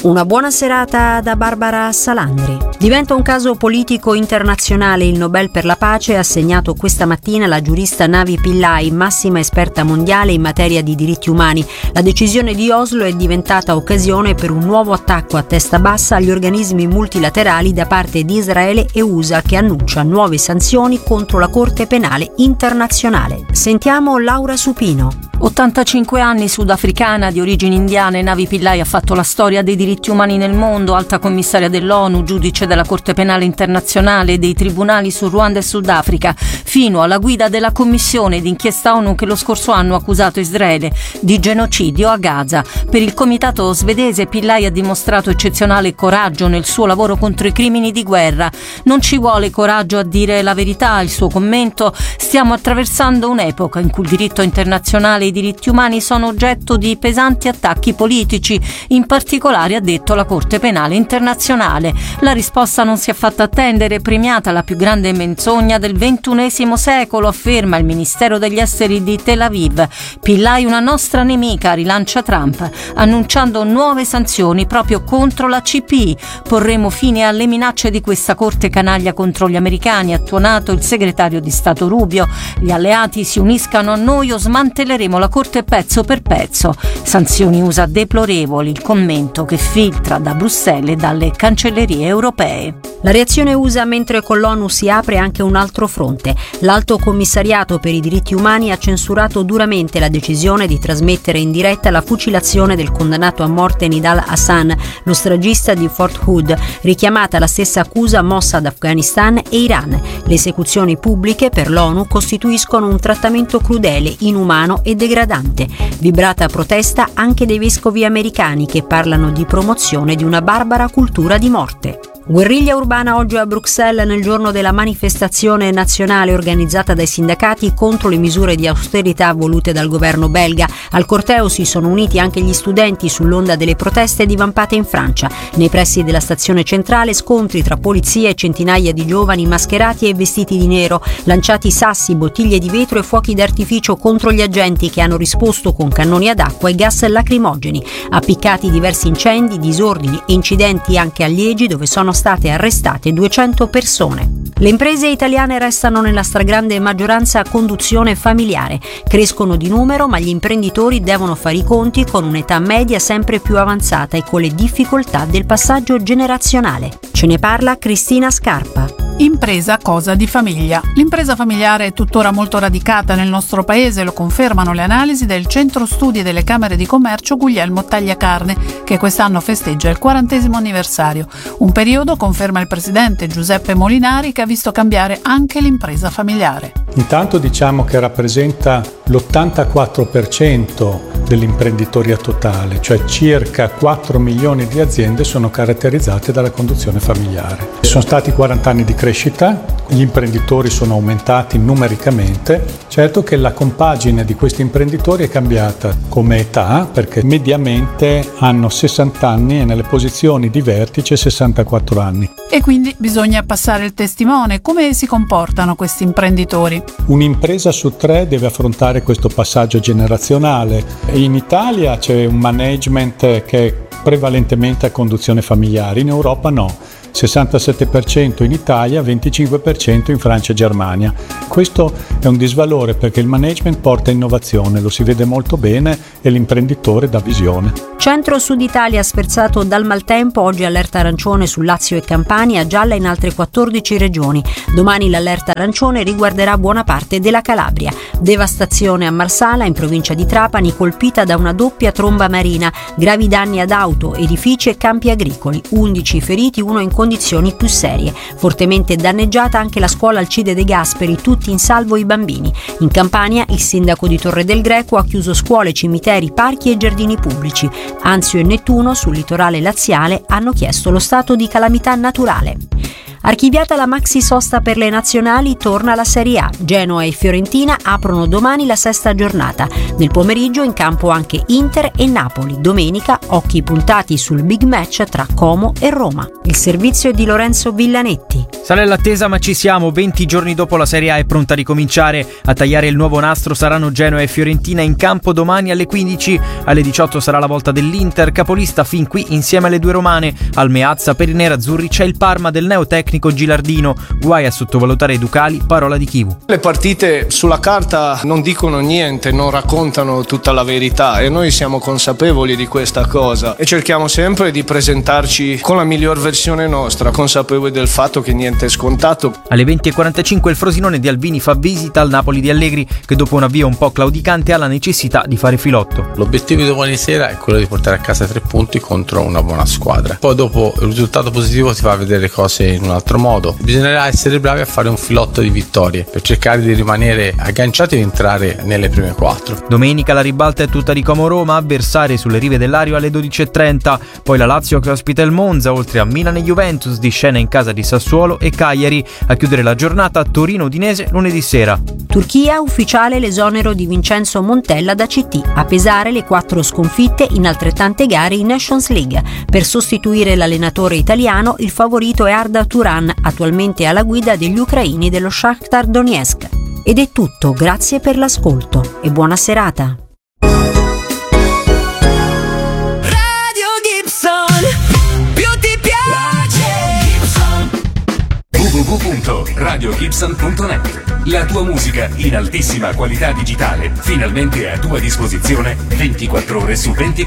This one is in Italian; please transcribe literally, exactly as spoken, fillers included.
Una buona serata da Barbara Salandri. Diventa un caso politico internazionale il Nobel per la pace assegnato questa mattina alla giurista Navi Pillay, massima esperta mondiale in materia di diritti umani. La decisione di Oslo è diventata occasione per un nuovo attacco a testa bassa agli organismi multilaterali da parte di Israele e U S A, che annuncia nuove sanzioni contro la Corte Penale Internazionale. Sentiamo Laura Supino. ottantacinque anni, sudafricana di origini indiane, Navi Pillay ha fatto la storia dei diritti umani nel mondo, alta commissaria dell'ONU, giudice della Corte Penale Internazionale e dei tribunali su Ruanda e Sudafrica, fino alla guida della commissione d'inchiesta ONU che lo scorso anno ha accusato Israele di genocidio a Gaza. Per il comitato svedese Pillay ha dimostrato eccezionale coraggio nel suo lavoro contro i crimini di guerra. Non ci vuole coraggio a dire la verità, il suo commento: stiamo attraversando un'epoca in cui il diritto internazionale e i diritti umani sono oggetto di pesanti attacchi politici, in particolare, ha detto, la Corte Penale Internazionale. La risposta non si è fatta attendere, premiata la più grande menzogna del ventunesimo secolo, afferma il Ministero degli Esteri di Tel Aviv. Pillay una nostra nemica, rilancia Trump, annunciando nuove sanzioni proprio contro la C P I. Porremo fine alle minacce di questa corte canaglia contro gli americani, ha tuonato il segretario di Stato Rubio. Gli alleati si uniscano a noi o smantelleremo la corte pezzo per pezzo. Sanzioni U S A deplorevoli, il commento che filtra da Bruxelles e dalle cancellerie europee. La reazione U S A mentre con l'ONU si apre anche un altro fronte. L'Alto Commissariato per i diritti umani ha censurato duramente la decisione di trasmettere in diretta la fucilazione del condannato a morte Nidal Hassan, lo stragista di Fort Hood, richiamata la stessa accusa mossa ad Afghanistan e Iran. Le esecuzioni pubbliche per l'ONU costituiscono un trattamento crudele, inumano e degradante. Vibrata protesta anche dei vescovi americani, che parlano di promozione di una barbara cultura di morte. Guerriglia urbana oggi a Bruxelles nel giorno della manifestazione nazionale organizzata dai sindacati contro le misure di austerità volute dal governo belga. Al corteo si sono uniti anche gli studenti sull'onda delle proteste divampate in Francia. Nei pressi della stazione centrale scontri tra polizia e centinaia di giovani mascherati e vestiti di nero, lanciati sassi, bottiglie di vetro e fuochi d'artificio contro gli agenti, che hanno risposto con cannoni ad acqua e gas lacrimogeni. Appiccati diversi incendi, disordini e incidenti anche a Liegi, dove sono state arrestate duecento persone. Le imprese italiane restano nella stragrande maggioranza a conduzione familiare. Crescono di numero, ma gli imprenditori devono fare i conti con un'età media sempre più avanzata e con le difficoltà del passaggio generazionale. Ce ne parla Cristina Scarpa. Impresa cosa di famiglia. L'impresa familiare è tuttora molto radicata nel nostro paese, lo confermano le analisi del Centro Studi delle Camere di Commercio Guglielmo Tagliacarne, che quest'anno festeggia il quarantesimo anniversario. Un periodo, conferma il presidente Giuseppe Molinari, che ha visto cambiare anche l'impresa familiare. Intanto diciamo che rappresenta l'ottantaquattro per cento dell'imprenditoria totale, cioè circa quattro milioni di aziende sono caratterizzate dalla conduzione familiare. Sono stati quaranta anni di crescita, gli imprenditori sono aumentati numericamente. Certo che la compagine di questi imprenditori è cambiata come età, perché mediamente hanno sessanta anni e nelle posizioni di vertice sessantaquattro anni. E quindi bisogna passare il testimone. Come si comportano questi imprenditori? Un'impresa su tre deve affrontare questo passaggio generazionale. In Italia c'è un management che è prevalentemente a conduzione familiare, in Europa no. sessantasette per cento in Italia, venticinque per cento in Francia e Germania. Questo è un disvalore perché il management porta innovazione, lo si vede molto bene, e l'imprenditore dà visione. Centro-Sud Italia sferzato dal maltempo, oggi allerta arancione su Lazio e Campania, gialla in altre quattordici regioni. Domani l'allerta arancione riguarderà buona parte della Calabria. Devastazione a Marsala, in provincia di Trapani, colpita da una doppia tromba marina. Gravi danni ad auto, edifici e campi agricoli. undici feriti, uno in condizioni più serie. Fortemente danneggiata anche la scuola Alcide De Gasperi, tutti in salvo i bambini. In Campania il sindaco di Torre del Greco ha chiuso scuole, cimiteri, parchi e giardini pubblici. Anzio e Nettuno sul litorale laziale hanno chiesto lo stato di calamità naturale. Archiviata la maxi sosta per le nazionali, torna la Serie A. Genoa e Fiorentina aprono domani la sesta giornata. Nel pomeriggio in campo anche Inter e Napoli. Domenica occhi puntati sul big match tra Como e Roma. Il servizio è di Lorenzo Villanetti. Sale l'attesa, ma ci siamo. venti giorni dopo la Serie A è pronta a ricominciare. A tagliare il nuovo nastro saranno Genoa e Fiorentina in campo domani alle quindici. Alle diciotto sarà la volta dell'Inter, capolista fin qui insieme alle due romane. Al Meazza per i nerazzurri c'è il Parma del neotecnico Gilardino. Guai a sottovalutare i Ducali, parola di Chivu. Le partite sulla carta non dicono niente, non raccontano tutta la verità e noi siamo consapevoli di questa cosa e cerchiamo sempre di presentarci con la miglior versione nostra, consapevoli del fatto che niente è scontato. Alle venti e quarantacinque il Frosinone di Albini fa visita al Napoli di Allegri, che dopo un avvio un po' claudicante ha la necessità di fare filotto. L'obiettivo di domani sera è quello di portare a casa tre punti contro una buona squadra. Poi dopo il risultato positivo ti fa vedere le cose in un altro modo. Bisognerà essere bravi a fare un filotto di vittorie per cercare di rimanere agganciati e entrare nelle prime quattro. Domenica la ribalta è tutta di Como Roma, avversarie sulle rive dell'Ario alle dodici e trenta. Poi la Lazio che ospita il Monza, oltre a Milan e Juventus di scena in casa di Sassuolo e Cagliari. A chiudere la giornata Torino-Udinese lunedì sera. Turchia, ufficiale l'esonero di Vincenzo Montella da C T. A pesare le quattro sconfitte in altrettante gare in Nations League. Per sostituire l'allenatore italiano il favorito è Arda Turan, attualmente alla guida degli ucraini dello Shakhtar Donetsk. Ed è tutto, grazie per l'ascolto e buona serata. Radio Gibson, più ti piace w w w punto radio gibson punto net. La tua musica in altissima qualità digitale, finalmente a tua disposizione ventiquattro ore su ventiquattro.